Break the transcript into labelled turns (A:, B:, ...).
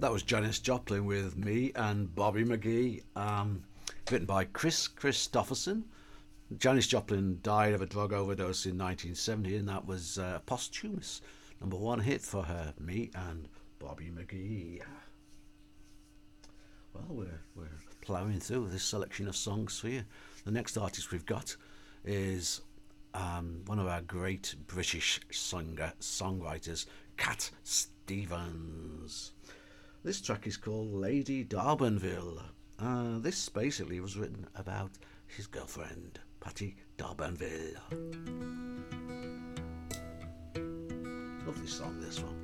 A: That was Janis Joplin with Me and Bobby McGee, written by Chris Christopherson. Janis Joplin died of a drug overdose in 1970, and that was a posthumous number one hit for her, Me and Bobby McGee. Well, we're ploughing through this selection of songs for you. The next artist we've got is one of our great British songwriters, Cat Stevens. This track is called Lady D'Arbanville. This basically was written about his girlfriend, Patty D'Arbanville. Lovely song, this one.